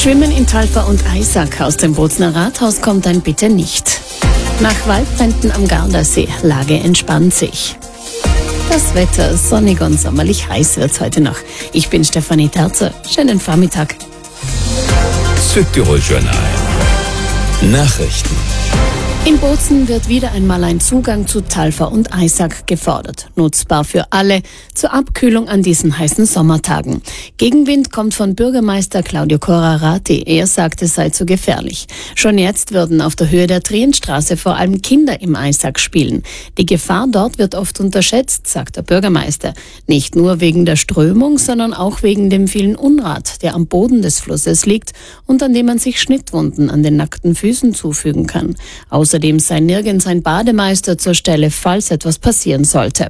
Schwimmen in Talfa und Eisack. Aus dem Bozner Rathaus kommt ein Bitte nicht. Nach Waldbränden am Gardasee. Lage entspannt sich. Das Wetter, sonnig und sommerlich heiß wird's heute noch. Ich bin Stefanie Terzer. Schönen Vormittag. Südtirol Journal. Nachrichten. In Bozen wird wieder einmal ein Zugang zu Talfa und Eisack gefordert. Nutzbar für alle, zur Abkühlung an diesen heißen Sommertagen. Gegenwind kommt von Bürgermeister Claudio Corrarati. Er sagt, es sei zu gefährlich. Schon jetzt würden auf der Höhe der Trienstraße vor allem Kinder im Eisack spielen. Die Gefahr dort wird oft unterschätzt, sagt der Bürgermeister. Nicht nur wegen der Strömung, sondern auch wegen dem vielen Unrat, der am Boden des Flusses liegt und an dem man sich Schnittwunden an den nackten Füßen zufügen kann. Außerdem sei nirgends ein Bademeister zur Stelle, falls etwas passieren sollte.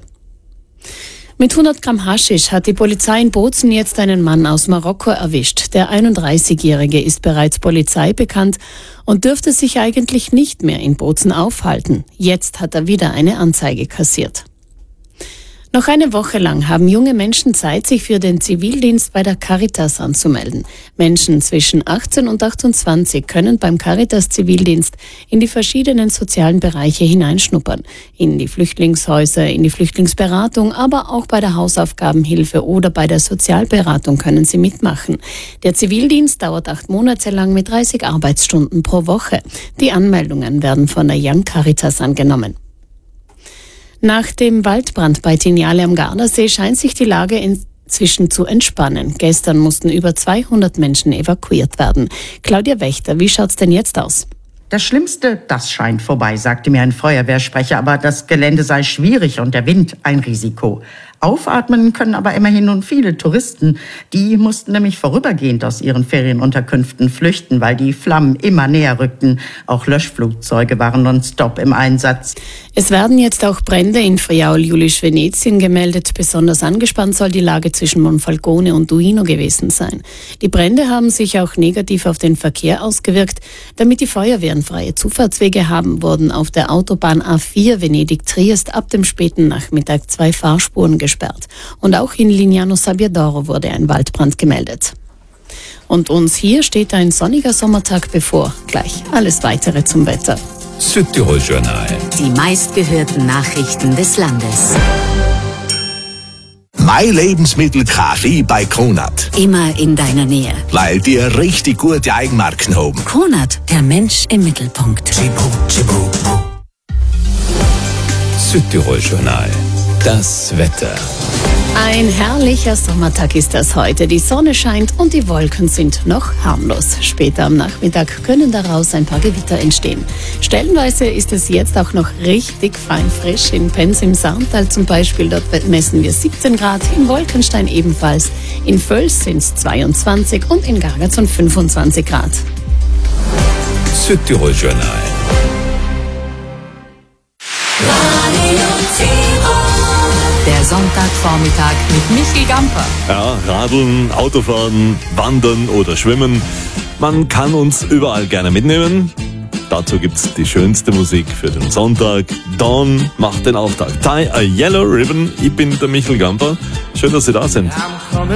Mit 100 Gramm Haschisch hat die Polizei in Bozen jetzt einen Mann aus Marokko erwischt. Der 31-Jährige ist bereits Polizei bekannt und dürfte sich eigentlich nicht mehr in Bozen aufhalten. Jetzt hat er wieder eine Anzeige kassiert. Noch eine Woche lang haben junge Menschen Zeit, sich für den Zivildienst bei der Caritas anzumelden. Menschen zwischen 18 und 28 können beim Caritas-Zivildienst in die verschiedenen sozialen Bereiche hineinschnuppern. In die Flüchtlingshäuser, in die Flüchtlingsberatung, aber auch bei der Hausaufgabenhilfe oder bei der Sozialberatung können sie mitmachen. Der Zivildienst dauert 8 Monate lang mit 30 Arbeitsstunden pro Woche. Die Anmeldungen werden von der Young Caritas angenommen. Nach dem Waldbrand bei Tinjale am Gardasee scheint sich die Lage inzwischen zu entspannen. Gestern mussten über 200 Menschen evakuiert werden. Claudia Wächter, wie schaut's denn jetzt aus? Das Schlimmste, das scheint vorbei, sagte mir ein Feuerwehrsprecher, aber das Gelände sei schwierig und der Wind ein Risiko. Aufatmen können aber immerhin nun viele Touristen. Die mussten nämlich vorübergehend aus ihren Ferienunterkünften flüchten, weil die Flammen immer näher rückten. Auch Löschflugzeuge waren nonstop im Einsatz. Es werden jetzt auch Brände in Friaul, Julisch, Venetien gemeldet. Besonders angespannt soll die Lage zwischen Monfalcone und Duino gewesen sein. Die Brände haben sich auch negativ auf den Verkehr ausgewirkt. Damit die Feuerwehren freie Zufahrtswege haben, wurden auf der Autobahn A4 Venedig-Triest ab dem späten Nachmittag 2 Fahrspuren gesperrt. Und auch in Lignano Sabbiadoro wurde ein Waldbrand gemeldet. Und uns hier steht ein sonniger Sommertag bevor. Gleich alles Weitere zum Wetter. Südtirol Journal. Die meistgehörten Nachrichten des Landes. Mein Lebensmittel Kaffee bei Kronat. Immer in deiner Nähe. Weil die richtig gute Eigenmarken haben. Kronat, der Mensch im Mittelpunkt. Südtirol Journal. Das Wetter. Ein herrlicher Sommertag ist das heute. Die Sonne scheint und die Wolken sind noch harmlos. Später am Nachmittag können daraus ein paar Gewitter entstehen. Stellenweise ist es jetzt auch noch richtig fein frisch. In Penz im Saartal zum Beispiel, dort messen wir 17 Grad, in Wolkenstein ebenfalls. In Völs sind es 22 und in Gargazon 25 Grad. Südtirol Journal. Der Sonntagvormittag mit Michel Gamper. Ja, Radeln, Autofahren, Wandern oder Schwimmen. Man kann uns überall gerne mitnehmen. Dazu gibt's die schönste Musik für den Sonntag. Dawn macht den Auftakt. Tie a Yellow Ribbon. Ich bin der Michel Gamper. Schön, dass Sie da sind.